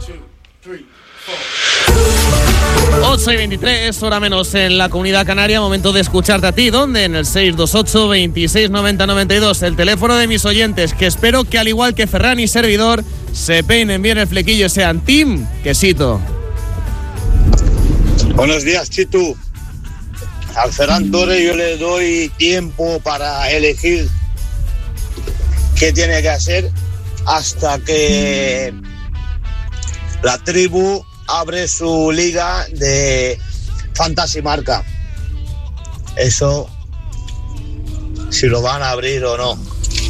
8:23, hora menos en la Comunidad Canaria. Momento de escucharte a ti. ¿Dónde? En el 628 26 90 92. El teléfono de mis oyentes, que espero que al igual que Ferran y servidor se peinen bien el flequillo y sean team quesito. Buenos días, Chitu. Al Ferran Torres yo le doy tiempo para elegir qué tiene que hacer hasta que la tribu abre su liga de Fantasy Marca. Eso, si lo van a abrir o no.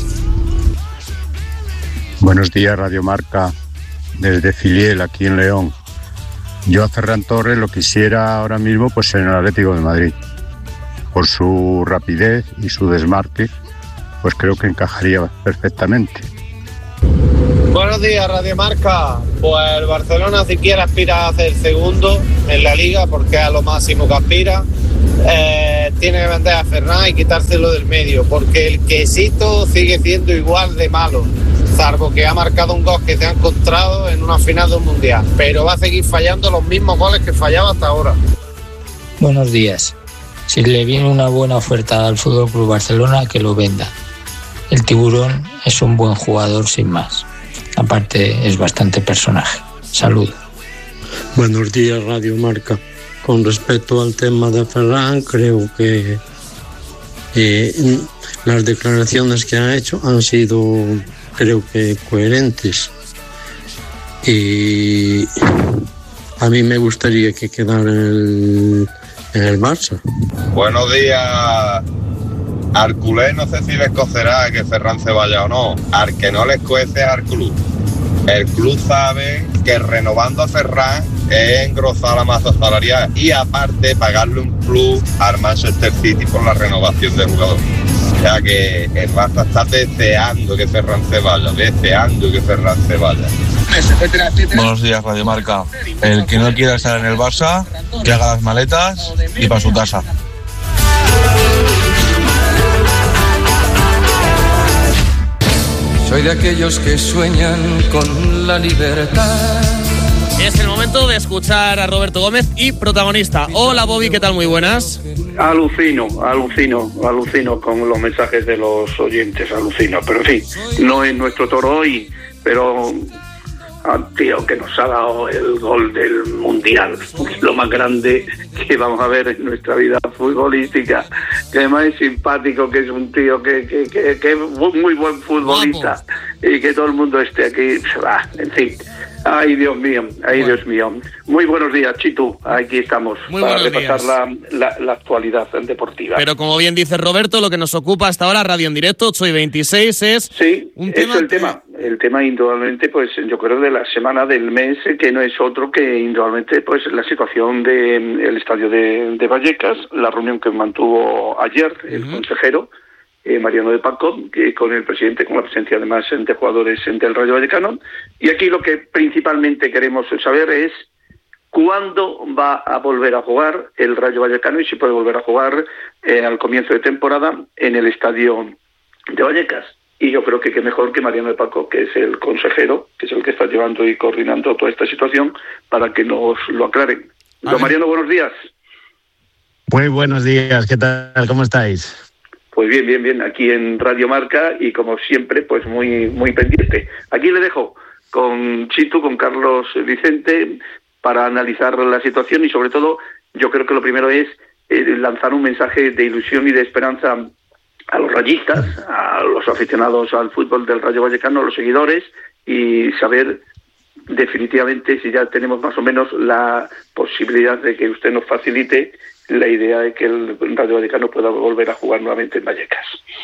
Buenos días, Radio Marca, desde Filiel, aquí en León. Yo a Ferran Torres lo quisiera ahora mismo pues en el Atlético de Madrid. Por su rapidez y su desmarque, pues creo que encajaría perfectamente. Buenos días, Radio Marca. Pues el Barcelona, si quiere, aspira a ser segundo en la liga porque es a lo máximo que aspira. Tiene que vender a Ferran y quitárselo del medio porque el quesito sigue siendo igual de malo, salvo que ha marcado un gol que se ha encontrado en una final de un mundial, pero va a seguir fallando los mismos goles que fallaba hasta ahora. Buenos días. Si le viene una buena oferta al FC Barcelona, que lo venda. El Tiburón es un buen jugador sin más. Aparte, es bastante personaje. Salud. Buenos días, Radio Marca. Con respecto al tema de Ferran, creo que las declaraciones que ha hecho han sido, creo que, coherentes. Y a mí me gustaría que quedara en el Barça. Buenos días. Al culé no sé si les cocerá que Ferran se vaya o no. Al que no les cuece es al club. El club sabe que renovando a Ferran es engrosar la masa salarial y aparte pagarle un plus al Manchester City por la renovación del jugador. O sea que el Barça está deseando que Ferran se vaya. Buenos días, Radio Marca. El que no quiera estar en el Barça, que haga las maletas y para su casa. Soy de aquellos que sueñan con la libertad. Es el momento de escuchar a Roberto Gómez y protagonista. Hola, Bobby, ¿qué tal? Muy buenas. Alucino con los mensajes de los oyentes, pero en fin, no es nuestro toro hoy, pero tío, que nos ha dado el gol del Mundial, lo más grande que vamos a ver en nuestra vida futbolística, que además es simpático, que es un tío que es muy buen futbolista y que todo el mundo esté aquí, en fin. Ay, Dios mío. Muy buenos días, Chitu. Aquí estamos para repasar la actualidad deportiva. Pero como bien dice Roberto, lo que nos ocupa hasta ahora, Radio en Directo, 8:26, es un tema. Sí, el tema indudablemente, pues yo creo de la semana del mes, que no es otro que indudablemente pues la situación del estadio de Vallecas, la reunión que mantuvo ayer el consejero Mariano de Paco, con el presidente, con la presencia además de jugadores del Rayo Vallecano. Y aquí lo que principalmente queremos saber es cuándo va a volver a jugar el Rayo Vallecano y si puede volver a jugar al comienzo de temporada en el estadio de Vallecas. Y yo creo que qué mejor que Mariano de Paco, que es el consejero, que es el que está llevando y coordinando toda esta situación, para que nos lo aclaren. Don Mariano, buenos días. Muy buenos días, ¿qué tal? ¿Cómo estáis? Pues bien, aquí en Radio Marca y como siempre, pues muy pendiente. Aquí le dejo con Chitu, con Carlos Vicente, para analizar la situación y sobre todo, yo creo que lo primero es lanzar un mensaje de ilusión y de esperanza a los rayistas, a los aficionados al fútbol del Rayo Vallecano, a los seguidores, y saber definitivamente si ya tenemos más o menos la posibilidad de que usted nos facilite la idea de que el Rayo Vallecano pueda volver a jugar nuevamente en Vallecas.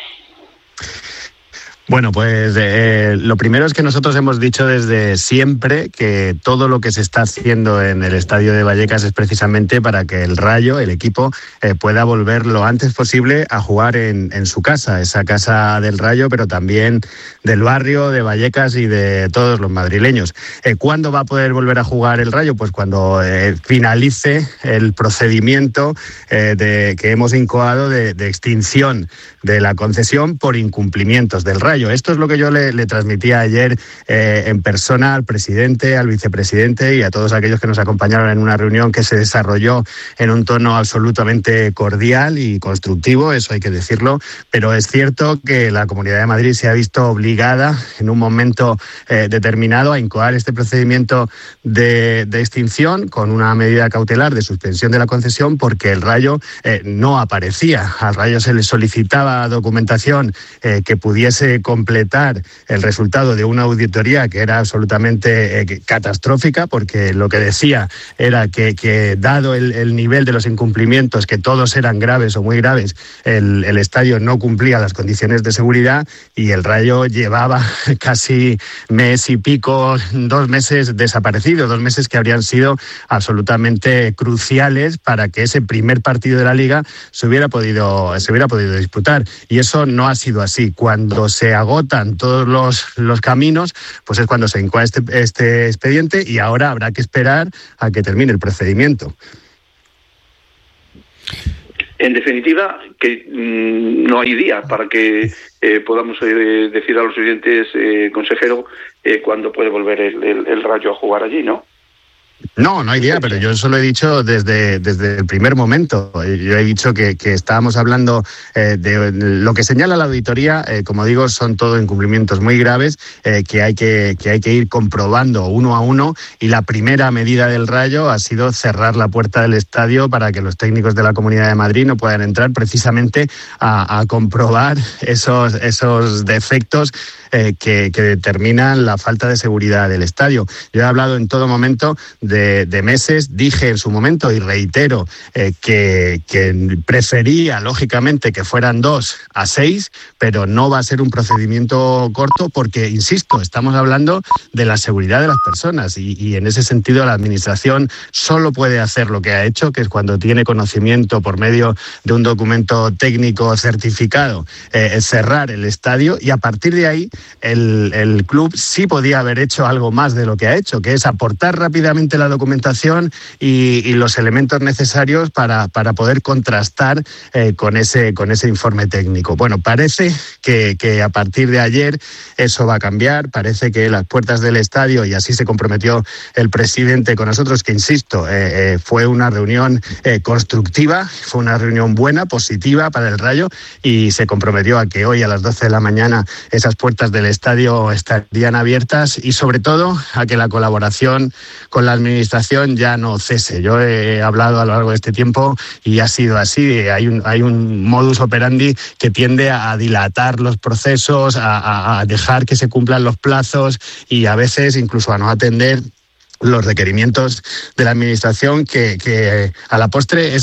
Bueno, pues lo primero es que nosotros hemos dicho desde siempre que todo lo que se está haciendo en el estadio de Vallecas es precisamente para que el Rayo, el equipo, pueda volver lo antes posible a jugar en su casa, esa casa del Rayo, pero también del barrio, de Vallecas y de todos los madrileños. ¿Cuándo va a poder volver a jugar el Rayo? Pues cuando finalice el procedimiento que hemos incoado de extinción de la concesión por incumplimientos del Rayo. Rayo. Esto es lo que yo le transmitía ayer en persona al presidente, al vicepresidente y a todos aquellos que nos acompañaron en una reunión que se desarrolló en un tono absolutamente cordial y constructivo, eso hay que decirlo, pero es cierto que la Comunidad de Madrid se ha visto obligada en un momento determinado a incoar este procedimiento de extinción con una medida cautelar de suspensión de la concesión porque el Rayo no aparecía. Al Rayo se le solicitaba documentación que pudiese completar el resultado de una auditoría que era absolutamente catastrófica, porque lo que decía era que dado el nivel de los incumplimientos, que todos eran graves o muy graves, el estadio no cumplía las condiciones de seguridad y el Rayo llevaba casi mes y pico, 2 meses desaparecido, 2 meses que habrían sido absolutamente cruciales para que ese primer partido de la Liga se hubiera podido disputar. Y eso no ha sido así. Cuando se agotan todos los caminos, pues es cuando se incoa este expediente y ahora habrá que esperar a que termine el procedimiento. En definitiva, que no hay día para que podamos decir a los oyentes, consejero, cuándo puede volver el Rayo a jugar allí, ¿no? No hay idea, pero yo eso lo he dicho desde el primer momento. Yo he dicho que estábamos hablando de lo que señala la auditoría, como digo, son todo incumplimientos muy graves que hay que ir comprobando uno a uno, y la primera medida del Rayo ha sido cerrar la puerta del estadio para que los técnicos de la Comunidad de Madrid no puedan entrar, precisamente a comprobar esos defectos que determinan la falta de seguridad del estadio. Yo he hablado en todo momento de meses, dije en su momento y reitero que prefería lógicamente que fueran 2 a 6, pero no va a ser un procedimiento corto porque, insisto, estamos hablando de la seguridad de las personas y en ese sentido la administración solo puede hacer lo que ha hecho, que es cuando tiene conocimiento por medio de un documento técnico certificado, cerrar el estadio, y a partir de ahí el club sí podía haber hecho algo más de lo que ha hecho, que es aportar rápidamente la documentación y los elementos necesarios para poder contrastar con ese informe técnico. Bueno, parece que a partir de ayer eso va a cambiar, parece que las puertas del estadio, y así se comprometió el presidente con nosotros, que insisto, fue una reunión constructiva, fue una reunión buena, positiva para el Rayo, y se comprometió a que hoy a las 12 de la mañana esas puertas del estadio estarían abiertas, y sobre todo a que la colaboración con la administración ya no cese. Yo he hablado a lo largo de este tiempo y ha sido así. Hay un modus operandi que tiende a dilatar los procesos, a dejar que se cumplan los plazos y a veces incluso a no atender los requerimientos de la administración, que a la postre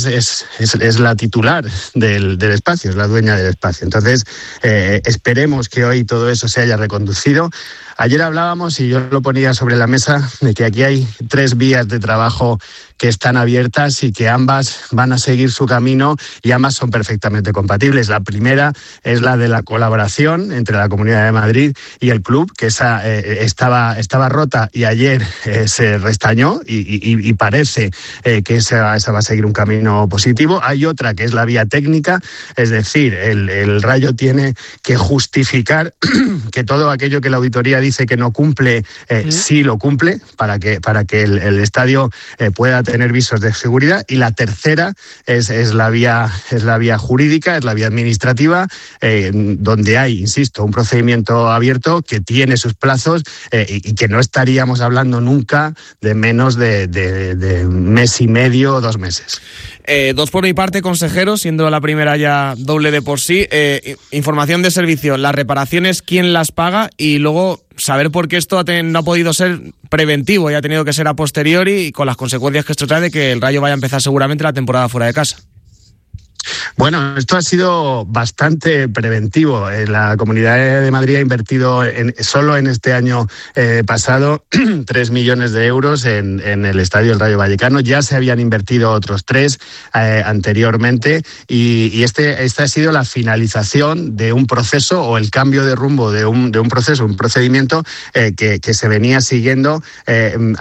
es la titular del espacio, es la dueña del espacio. Entonces, esperemos que hoy todo eso se haya reconducido. Ayer hablábamos, y yo lo ponía sobre la mesa, de que aquí hay 3 vías de trabajo que están abiertas y que ambas van a seguir su camino y ambas son perfectamente compatibles. La primera es la de la colaboración entre la Comunidad de Madrid y el club, que esa estaba rota y ayer se restañó y parece que esa va a seguir un camino positivo. Hay otra que es la vía técnica, es decir, el Rayo tiene que justificar que todo aquello que la auditoría dice que no cumple, sí lo cumple, para que el estadio pueda tener visos de seguridad. Y la tercera es la vía jurídica, es la vía administrativa, donde hay, insisto, un procedimiento abierto que tiene sus plazos y que no estaríamos hablando nunca de menos de mes y medio o 2 meses. 2 por mi parte, consejero, siendo la primera ya doble de por sí. Información de servicio, las reparaciones, ¿quién las paga? Y luego saber por qué esto no ha podido ser preventivo y ha tenido que ser a posteriori, y con las consecuencias que esto trae de que el Rayo vaya a empezar seguramente la temporada fuera de casa. Bueno, esto ha sido bastante preventivo. La Comunidad de Madrid ha invertido solo en este año pasado 3 millones de euros en el estadio del Rayo Vallecano. Ya se habían invertido otros 3 anteriormente, y esta ha sido la finalización de un proceso, o el cambio de rumbo de un proceso, un procedimiento que se venía siguiendo,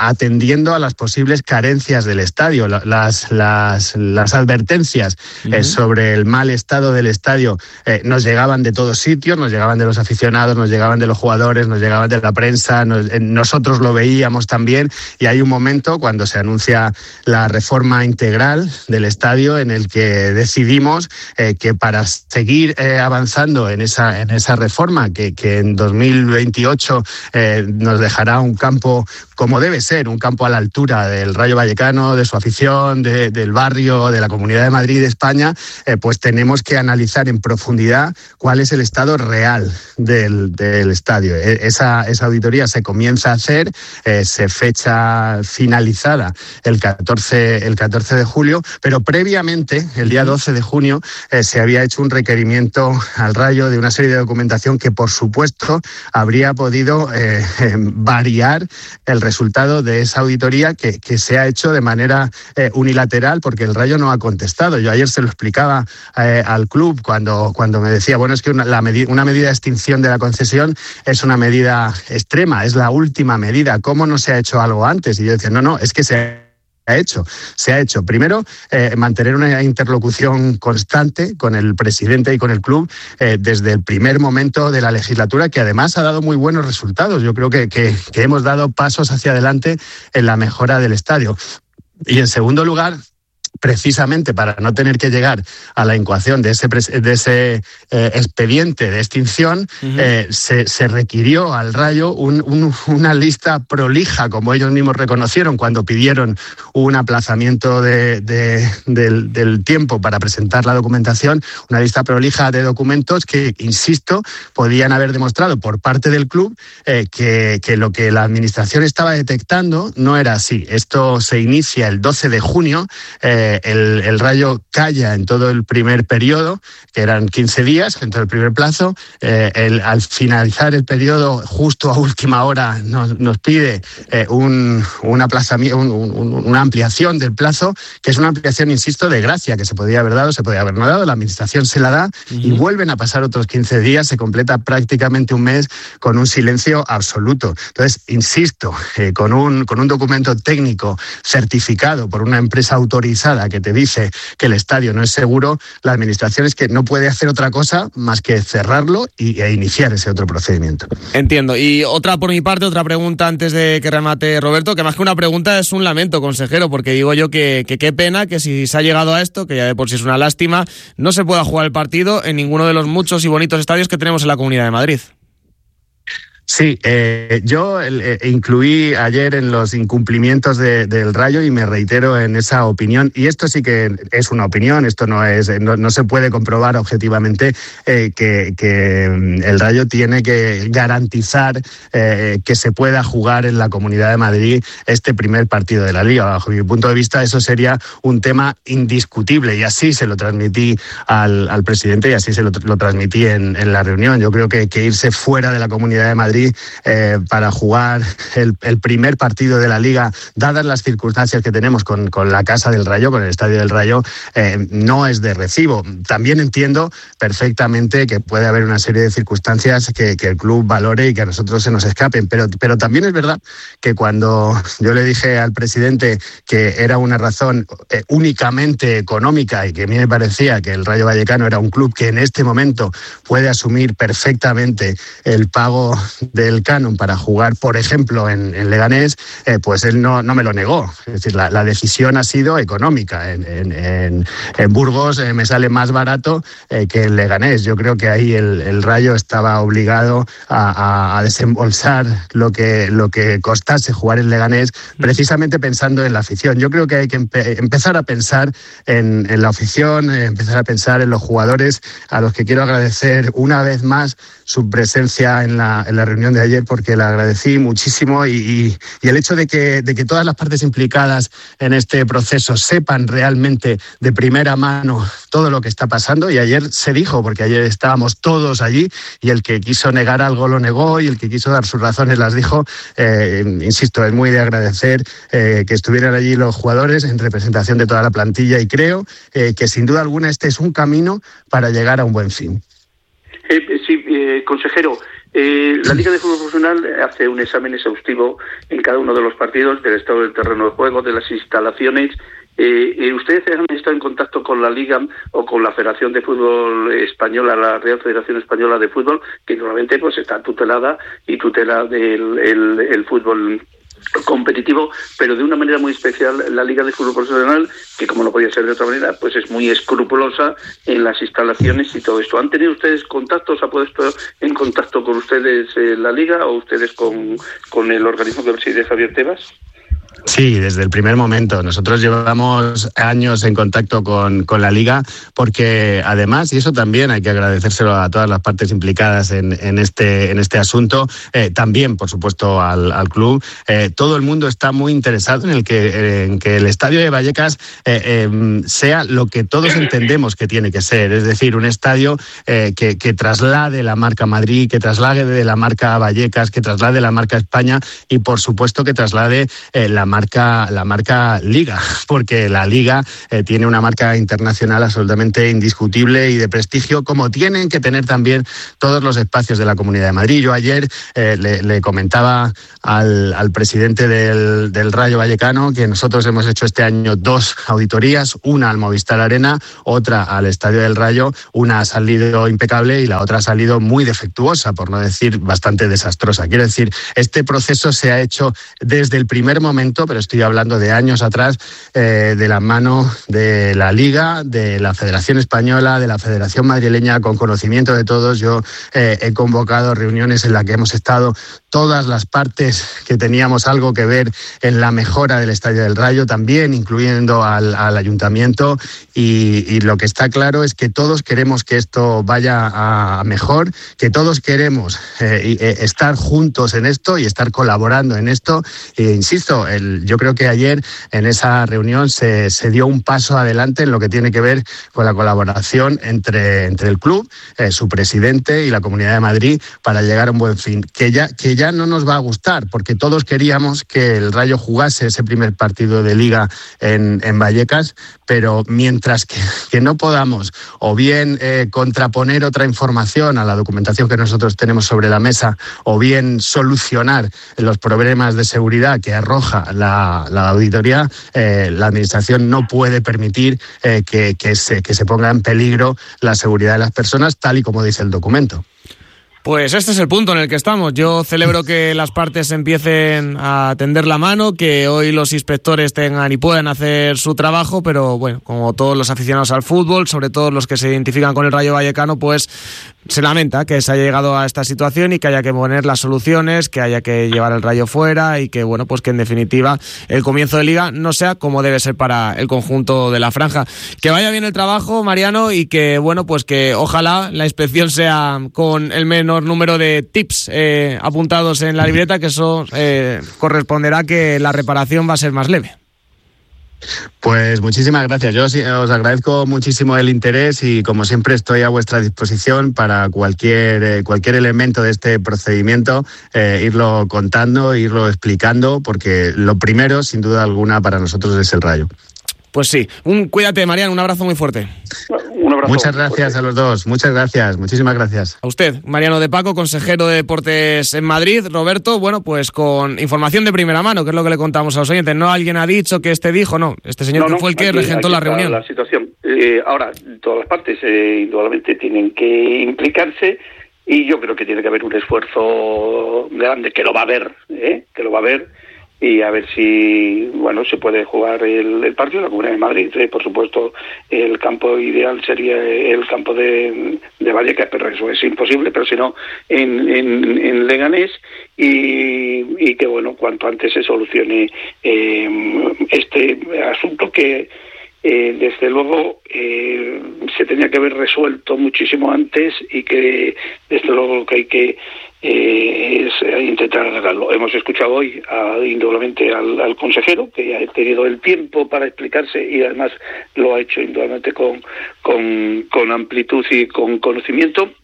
atendiendo a las posibles carencias del estadio. Las advertencias sobre el mal estado del estadio nos llegaban de todos sitios, nos llegaban de los aficionados, nos llegaban de los jugadores, nos llegaban de la prensa, nosotros lo veíamos también, y hay un momento cuando se anuncia la reforma integral del estadio en el que decidimos que para seguir avanzando en esa reforma que en 2028 nos dejará un campo como debe ser, un campo a la altura del Rayo Vallecano, de su afición, del barrio, de la Comunidad de Madrid y de España, pues tenemos que analizar en profundidad cuál es el estado real del estadio. Esa auditoría se comienza a hacer, se fecha finalizada el 14 de julio, pero previamente, el día 12 de junio, se había hecho un requerimiento al Rayo de una serie de documentación que, por supuesto, habría podido variar el resultado de esa auditoría que se ha hecho de manera unilateral, porque el Rayo no ha contestado. Yo ayer se lo explicaba al club cuando me decía, bueno, es que una medida de extinción de la concesión es una medida extrema, es la última medida. ¿Cómo no se ha hecho algo antes? Y yo decía, no, es que se ha hecho. Primero, mantener una interlocución constante con el presidente y con el club desde el primer momento de la legislatura, que además ha dado muy buenos resultados. Yo creo que hemos dado pasos hacia adelante en la mejora del estadio. Y en segundo lugar, precisamente para no tener que llegar a la incoación de ese expediente de extinción, se requirió al Rayo una lista prolija, como ellos mismos reconocieron cuando pidieron un aplazamiento del tiempo para presentar la documentación, una lista prolija de documentos que, insisto, podían haber demostrado por parte del club que lo que la administración estaba detectando no era así. Esto se inicia el 12 de junio, el Rayo calla en todo el primer periodo, que eran 15 días, en todo el primer plazo. Al finalizar el periodo, justo a última hora, nos pide un aplazamiento, una ampliación del plazo, que es una ampliación, insisto, de gracia, que se podía haber dado, se podía haber no dado, la administración se la da, y vuelven a pasar otros 15 días, se completa prácticamente un mes con un silencio absoluto. Entonces, insisto, con un documento técnico certificado por una empresa autorizada que te dice que el estadio no es seguro, la administración es que no puede hacer otra cosa más que cerrarlo e iniciar ese otro procedimiento. Entiendo. Y otra por mi parte, otra pregunta antes de que remate Roberto, que más que una pregunta es un lamento, consejero, porque digo yo que qué pena que si se ha llegado a esto, que ya de por sí es una lástima, no se pueda jugar el partido en ninguno de los muchos y bonitos estadios que tenemos en la Comunidad de Madrid. Sí, yo incluí ayer en los incumplimientos del Rayo, y me reitero en esa opinión, y esto sí que es una opinión, esto no se puede comprobar objetivamente, que el Rayo tiene que garantizar que se pueda jugar en la Comunidad de Madrid este primer partido de la Liga. Bajo mi punto de vista, eso sería un tema indiscutible, y así se lo transmití al presidente, y así se lo transmití en la reunión. Yo creo que irse fuera de la Comunidad de Madrid para jugar el primer partido de la Liga, dadas las circunstancias que tenemos con la Casa del Rayo, con el Estadio del Rayo, no es de recibo. También entiendo perfectamente que puede haber una serie de circunstancias que el club valore y que a nosotros se nos escapen, pero también es verdad que cuando yo le dije al presidente que era una razón únicamente económica, y que a mí me parecía que el Rayo Vallecano era un club que en este momento puede asumir perfectamente el pago del canon para jugar, por ejemplo, en Leganés, pues él no me lo negó. Es decir, la decisión ha sido económica. En Burgos me sale más barato que en Leganés. Yo creo que ahí el Rayo estaba obligado a desembolsar lo que costase jugar en Leganés, precisamente pensando en la afición. Yo creo que hay que empezar a pensar en la afición, empezar a pensar en los jugadores, a los que quiero agradecer una vez más su presencia en la reunión de ayer, porque la agradecí muchísimo, y el hecho de que todas las partes implicadas en este proceso sepan realmente de primera mano todo lo que está pasando. Y ayer se dijo, porque ayer estábamos todos allí, y el que quiso negar algo lo negó, y el que quiso dar sus razones las dijo. Insisto, es muy de agradecer que estuvieran allí los jugadores en representación de toda la plantilla, y creo que sin duda alguna este es un camino para llegar a un buen fin. Sí, consejero, la Liga de Fútbol Profesional hace un examen exhaustivo en cada uno de los partidos del estado del terreno de juego, de las instalaciones ¿Ustedes han estado en contacto con la Liga o con la Federación de Fútbol Española, la Real Federación Española de Fútbol, que normalmente pues está tutelada y tutela el fútbol competitivo, pero de una manera muy especial la Liga de Fútbol Profesional, que como no podía ser de otra manera, pues es muy escrupulosa en las instalaciones y todo esto? ¿Han tenido ustedes contactos, ha puesto en contacto con ustedes la Liga o ustedes con el organismo que preside Javier Tebas? Sí, desde el primer momento. Nosotros llevamos años en contacto con la Liga porque además, y eso también hay que agradecérselo a todas las partes implicadas en este asunto, también, por supuesto, al club, todo el mundo está muy interesado en que el estadio de Vallecas sea lo que todos entendemos que tiene que ser, es decir, un estadio que traslade la marca Madrid, que traslade la marca Vallecas, que traslade la marca España y, por supuesto, que traslade la marca Liga, porque la Liga tiene una marca internacional absolutamente indiscutible y de prestigio, como tienen que tener también todos los espacios de la Comunidad de Madrid. Yo ayer le comentaba al presidente del Rayo Vallecano que nosotros hemos hecho este año 2 auditorías, una al Movistar Arena, otra al Estadio del Rayo. Una ha salido impecable y la otra ha salido muy defectuosa, por no decir bastante desastrosa. Quiero decir, este proceso se ha hecho desde el primer momento, pero estoy hablando de años atrás, de la mano de la Liga, de la Federación Española, de la Federación Madrileña, con conocimiento de todos. Yo he convocado reuniones en las que hemos estado todas las partes que teníamos algo que ver en la mejora del Estadio del Rayo, también incluyendo al Ayuntamiento, y lo que está claro es que todos queremos que esto vaya a mejor, que todos queremos estar juntos en esto y estar colaborando en esto. E insisto, yo creo que ayer en esa reunión se dio un paso adelante en lo que tiene que ver con la colaboración entre el club, su presidente y la Comunidad de Madrid para llegar a un buen fin, que ya no nos va a gustar, porque todos queríamos que el Rayo jugase ese primer partido de Liga en Vallecas, pero mientras que no podamos o bien contraponer otra información a la documentación que nosotros tenemos sobre la mesa, o bien solucionar los problemas de seguridad que arroja la auditoría, la Administración no puede permitir que se ponga en peligro la seguridad de las personas, tal y como dice el documento. Pues este es el punto en el que estamos. Yo celebro que las partes empiecen a tender la mano, que hoy los inspectores tengan y puedan hacer su trabajo, pero bueno, como todos los aficionados al fútbol, sobre todo los que se identifican con el Rayo Vallecano, pues se lamenta que se haya llegado a esta situación y que haya que poner las soluciones, que haya que llevar el Rayo fuera y que, bueno, pues que en definitiva el comienzo de Liga no sea como debe ser para el conjunto de la franja. Que vaya bien el trabajo, Mariano, y que, bueno, pues que ojalá la inspección sea con el menor número de tips apuntados en la libreta, que eso corresponderá a que la reparación va a ser más leve. Pues muchísimas gracias. Yo os agradezco muchísimo el interés y, como siempre, estoy a vuestra disposición para cualquier elemento de este procedimiento, irlo contando, irlo explicando, porque lo primero, sin duda alguna, para nosotros es el Rayo. Pues sí. Cuídate, Mariano, un abrazo muy fuerte. Un abrazo. Muchas gracias a los dos, muchas gracias, muchísimas gracias. A usted, Mariano de Paco, consejero de Deportes en Madrid. Roberto, bueno, pues con información de primera mano, que es lo que le contamos a los oyentes. No alguien ha dicho que este dijo, no, este señor que fue el que regentó la reunión. La situación. Ahora, todas las partes indudablemente tienen que implicarse, y yo creo que tiene que haber un esfuerzo grande, que lo va a haber, y a ver si, bueno, se puede jugar el partido en la Comunidad de Madrid. Por supuesto, el campo ideal sería el campo de Vallecas, pero eso es imposible, pero si no, en Leganés, y que, bueno, cuanto antes se solucione este asunto que desde luego se tenía que haber resuelto muchísimo antes, y que desde luego lo que hay que es intentar arreglarlo. Hemos escuchado hoy indudablemente al consejero, que ha tenido el tiempo para explicarse, y además lo ha hecho indudablemente con amplitud y con conocimiento.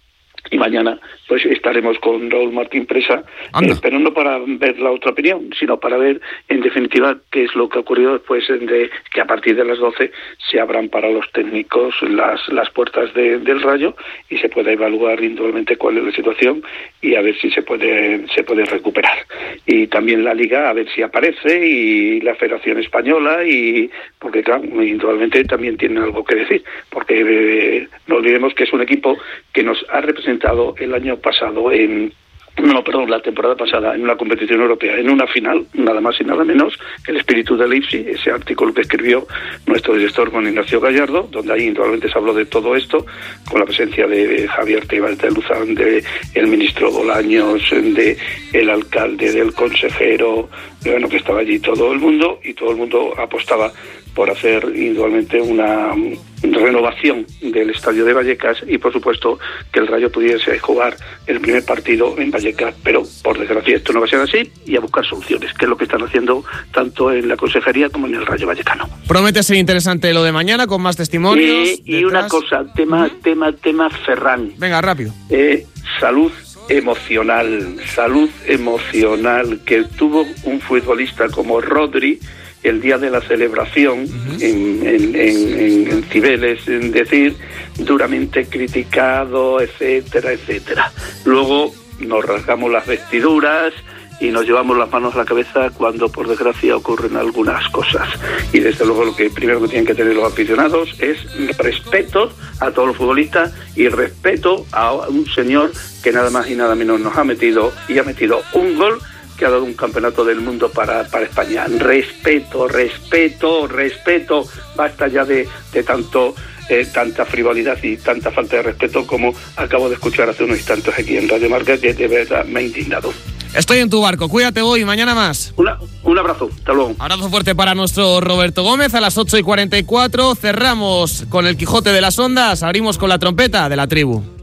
Y mañana pues estaremos con Raúl Martín Presa, pero no para ver la otra opinión, sino para ver en definitiva qué es lo que ha ocurrido después de que a partir de las 12 se abran para los técnicos las puertas del Rayo y se pueda evaluar indudablemente cuál es la situación y a ver si se puede recuperar. Y también la Liga a ver si aparece y la Federación Española, y porque claro, indudablemente también tienen algo que decir, porque no olvidemos que es un equipo que nos ha representado el año pasado la temporada pasada en una competición europea, en una final, nada más y nada menos, el espíritu de Leipzig, ese artículo que escribió nuestro director Juan Ignacio Gallardo, donde ahí indudablemente se habló de todo esto, con la presencia de Javier Tebas de Luzán, de el ministro Bolaños, de el alcalde, del consejero, bueno, que estaba allí todo el mundo, y todo el mundo apostaba por hacer indudablemente una renovación del estadio de Vallecas y por supuesto que el Rayo pudiese jugar el primer partido en Vallecas, pero por desgracia esto no va a ser así, y a buscar soluciones, que es lo que están haciendo tanto en la consejería como en el Rayo Vallecano. Promete ser interesante lo de mañana con más testimonios. Y una cosa, tema Ferran. Venga, rápido. Salud emocional que tuvo un futbolista como Rodri el día de la celebración en Cibeles, es decir, duramente criticado, etcétera. Luego nos rasgamos las vestiduras y nos llevamos las manos a la cabeza cuando por desgracia ocurren algunas cosas, y desde luego lo que primero que tienen que tener los aficionados es respeto a todos los futbolistas y respeto a un señor que nada más y nada menos nos ha metido un gol que ha dado un campeonato del mundo para España. Respeto, basta ya de tanta frivolidad y tanta falta de respeto como acabo de escuchar hace unos instantes aquí en Radio Marca, que de verdad me ha indignado. Estoy en tu barco, cuídate hoy, mañana más. Un abrazo, hasta luego. Abrazo fuerte para nuestro Roberto Gómez. A las 8:44 cerramos con el Quijote de las Ondas, abrimos con la trompeta de la tribu.